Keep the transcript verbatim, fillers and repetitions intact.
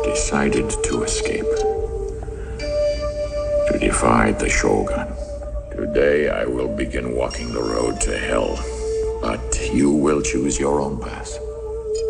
decided to escape. To defy the Shogun. Today I will begin walking the road to hell. But you will choose your own path.